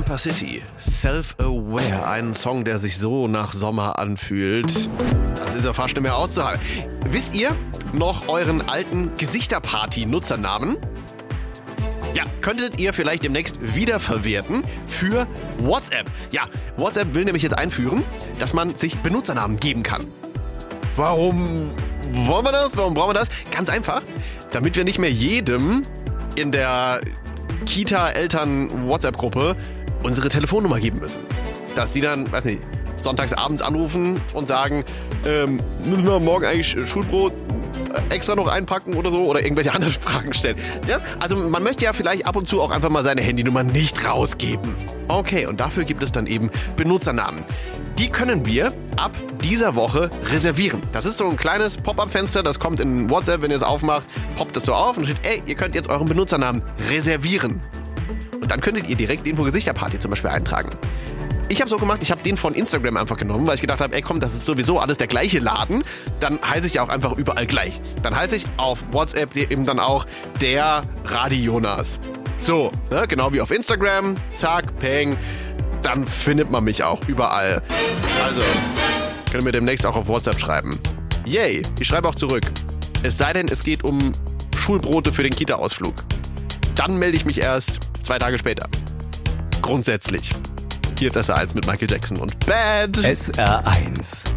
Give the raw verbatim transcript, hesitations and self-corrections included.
Camper City, Self-Aware, ein Song, der sich so nach Sommer anfühlt. Das ist ja fast nicht mehr auszuhalten. Wisst ihr noch euren alten Gesichterparty-Nutzernamen? Ja, könntet ihr vielleicht demnächst wiederverwerten für WhatsApp. Ja, WhatsApp will nämlich jetzt einführen, dass man sich Benutzernamen geben kann. Warum wollen wir das? Warum brauchen wir das? Ganz einfach, damit wir nicht mehr jedem in der Kita-Eltern-WhatsApp-Gruppe unsere Telefonnummer geben müssen. Dass die dann, weiß nicht, sonntags abends anrufen und sagen, ähm, müssen wir morgen eigentlich Schulbrot extra noch einpacken oder so oder irgendwelche anderen Fragen stellen. Ja? Also man möchte ja vielleicht ab und zu auch einfach mal seine Handynummer nicht rausgeben. Okay, und dafür gibt es dann eben Benutzernamen. Die können wir ab dieser Woche reservieren. Das ist so ein kleines Pop-up-Fenster, das kommt in WhatsApp, wenn ihr es aufmacht, poppt es so auf und steht, ey, ihr könnt jetzt euren Benutzernamen reservieren. Und dann könntet ihr direkt den von Gesichterparty zum Beispiel eintragen. Ich habe so gemacht, ich habe den von Instagram einfach genommen, weil ich gedacht habe, ey komm, das ist sowieso alles der gleiche Laden, dann heiße ich ja auch einfach überall gleich. Dann heiße ich auf WhatsApp eben dann auch der Radi Jonas. So, ne, genau wie auf Instagram, zack, peng, dann findet man mich auch überall. Also, könnt ihr mir demnächst auch auf WhatsApp schreiben. Yay, ich schreibe auch zurück. Es sei denn, es geht um Schulbrote für den Kita-Ausflug. Dann melde ich mich erst zwei Tage später. Grundsätzlich. Hier ist S R eins mit Michael Jackson und Bad. S R eins.